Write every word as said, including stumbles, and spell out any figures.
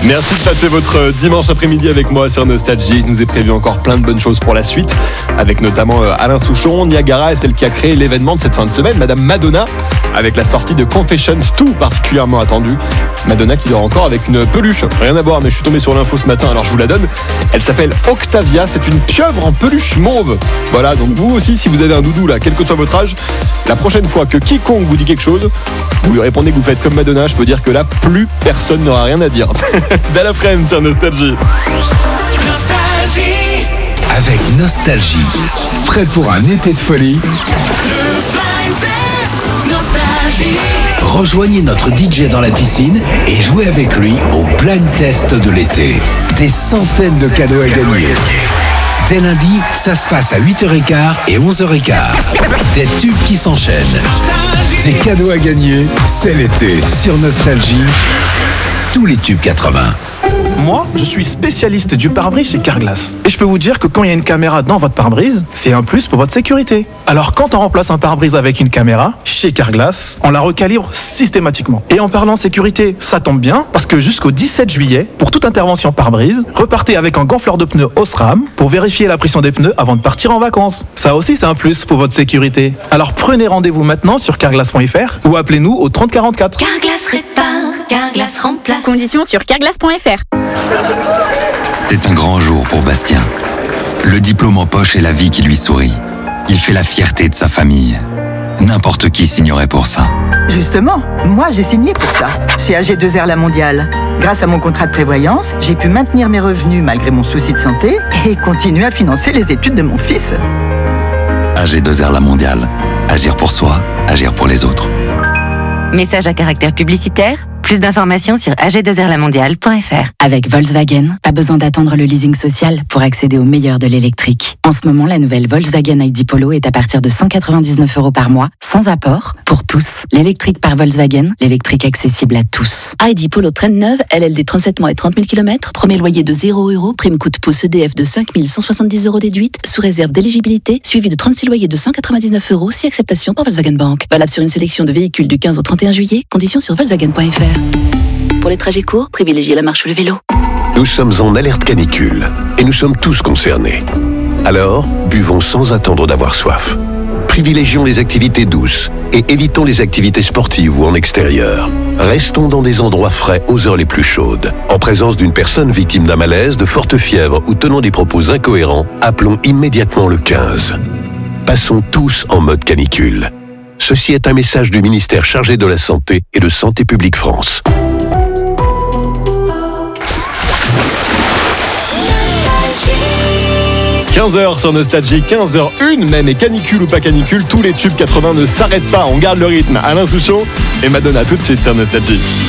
Merci de passer votre dimanche après-midi avec moi sur Nostalgie. Il nous est prévu encore plein de bonnes choses pour la suite, avec notamment Alain Souchon. Niagara est celle qui a créé l'événement de cette fin de semaine, Madame Madonna, avec la sortie de Confessions deux particulièrement attendue. Madonna qui dort encore avec une peluche. Rien à voir, mais je suis tombé sur l'info ce matin, alors je vous la donne. Elle s'appelle Octavia, c'est une pieuvre en peluche mauve. Voilà, donc vous aussi, si vous avez un doudou là, quel que soit votre âge, la prochaine fois que quiconque vous dit quelque chose, vous lui répondez que vous faites comme Madonna, je peux dire que là, plus personne n'aura rien à dire. Belle après-midi sur Nostalgie. Nostalgie. Avec Nostalgie. Prêt pour un été de folie? Le blind test Nostalgie. Rejoignez notre D J dans la piscine et jouez avec lui au blind test de l'été. Des centaines de cadeaux à gagner. Dès lundi, ça se passe à huit heures quinze et onze heures quinze. Des tubes qui s'enchaînent. Des cadeaux à gagner, c'est l'été sur Nostalgie. Tous les tubes quatre-vingts. Moi, je suis spécialiste du pare-brise chez Carglass. Et je peux vous dire que quand il y a une caméra dans votre pare-brise, c'est un plus pour votre sécurité. Alors quand on remplace un pare-brise avec une caméra, chez Carglass, on la recalibre systématiquement. Et en parlant sécurité, ça tombe bien, parce que jusqu'au dix-sept juillet, pour toute intervention pare-brise, repartez avec un gonfleur de pneus Osram pour vérifier la pression des pneus avant de partir en vacances. Ça aussi, c'est un plus pour votre sécurité. Alors prenez rendez-vous maintenant sur carglass point f r ou appelez-nous au trente quarante-quatre. Carglass répare, Carglass remplace. Conditions sur carglass point f r. C'est un grand jour pour Bastien. Le diplôme en poche et la vie qui lui sourit. Il fait la fierté de sa famille. N'importe qui signerait pour ça. Justement, moi j'ai signé pour ça, chez A G deux R La Mondiale. Grâce à mon contrat de prévoyance, j'ai pu maintenir mes revenus malgré mon souci de santé et continuer à financer les études de mon fils. A G deux R La Mondiale. Agir pour soi, agir pour les autres. Message à caractère publicitaire. Plus d'informations sur a g deux r la mondiale point f r. Avec Volkswagen, pas besoin d'attendre le leasing social pour accéder au meilleur de l'électrique. En ce moment, la nouvelle Volkswagen I D Polo est à partir de cent quatre-vingt-dix-neuf euros par mois, sans apport, pour tous. L'électrique par Volkswagen, l'électrique accessible à tous. I D Polo traîne neuve, L L D trente-sept mois et trente mille kilomètres, premier loyer de zéro euros, prime coup de pouce E D F de cinq mille cent soixante-dix euros déduite, sous réserve d'éligibilité, suivi de trente-six loyers de cent quatre-vingt-dix-neuf euros, si acceptation par Volkswagen Bank. Valable sur une sélection de véhicules du quinze au trente et un juillet, conditions sur volkswagen point f r. Pour les trajets courts, privilégiez la marche ou le vélo. Nous sommes en alerte canicule et nous sommes tous concernés. Alors, buvons sans attendre d'avoir soif. Privilégions les activités douces et évitons les activités sportives ou en extérieur. Restons dans des endroits frais aux heures les plus chaudes. En présence d'une personne victime d'un malaise, de forte fièvre ou tenant des propos incohérents, appelons immédiatement le quinze. Passons tous en mode canicule. Ceci est un message du ministère chargé de la Santé et de Santé publique France. quinze heures sur Nostalgie, quinze heures une même, et canicule ou pas canicule, tous les tubes quatre-vingts ne s'arrêtent pas, on garde le rythme. Alain Souchon et Madonna tout de suite sur Nostalgie.